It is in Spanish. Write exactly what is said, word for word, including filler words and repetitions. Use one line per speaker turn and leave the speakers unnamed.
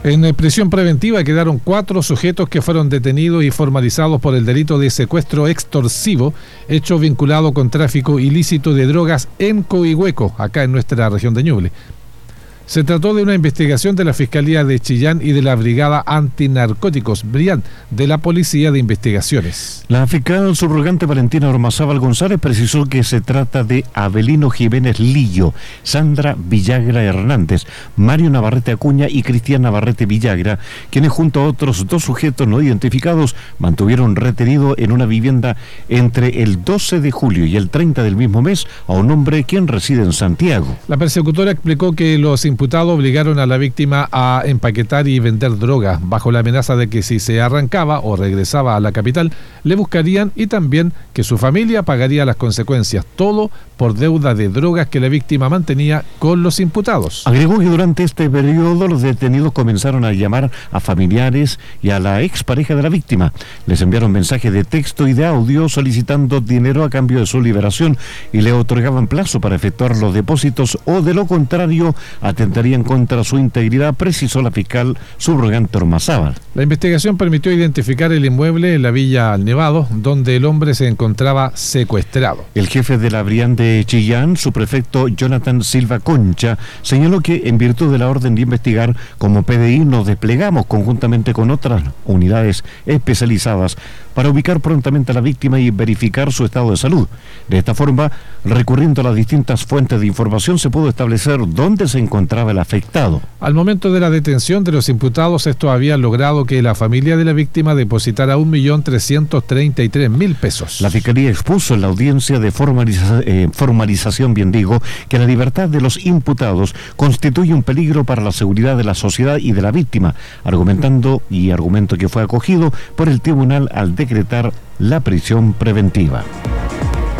En prisión preventiva quedaron cuatro sujetos que fueron detenidos y formalizados por el delito de secuestro extorsivo, hecho vinculado con tráfico ilícito de drogas en Coihueco, acá en nuestra región de Ñuble. Se trató de una investigación de la Fiscalía de Chillán y de la Brigada Antinarcóticos, BRIAN, de la Policía de Investigaciones.
La fiscal subrogante Valentina Ormazábal González precisó que se trata de Abelino Jiménez Lillo, Sandra Villagra Hernández, Mario Navarrete Acuña y Cristian Navarrete Villagra, quienes junto a otros dos sujetos no identificados mantuvieron retenido en una vivienda entre el doce de julio y el treinta del mismo mes a un hombre quien reside en Santiago.
La persecutora explicó que los imputados obligaron a la víctima a empaquetar y vender droga, bajo la amenaza de que si se arrancaba o regresaba a la capital, le buscarían y también que su familia pagaría las consecuencias, todo por deuda de drogas que la víctima mantenía con los imputados.
Agregó que durante este periodo los detenidos comenzaron a llamar a familiares y a la expareja de la víctima. Les enviaron mensajes de texto y de audio solicitando dinero a cambio de su liberación y le otorgaban plazo para efectuar los depósitos o de lo contrario atentarían contra su integridad, precisó la fiscal subrogante Ormazábal.
La investigación permitió identificar el inmueble en la Villa Al Nevado, donde el hombre se encontraba secuestrado.
El jefe de la BRIAN de Chillán, su prefecto Jonathan Silva Concha, señaló que en virtud de la orden de investigar, como P D I nos desplegamos conjuntamente con otras unidades especializadas para ubicar prontamente a la víctima y verificar su estado de salud. De esta forma, recurriendo a las distintas fuentes de información, se pudo establecer dónde se encontraba el afectado.
Al momento de la detención de los imputados, estos habían logrado que la familia de la víctima depositara un millón trescientos treinta y tres mil pesos.
La Fiscalía expuso en la audiencia de formaliza, eh, formalización, bien digo, que la libertad de los imputados constituye un peligro para la seguridad de la sociedad y de la víctima, argumentando y argumento que fue acogido por el tribunal al decretar la prisión preventiva.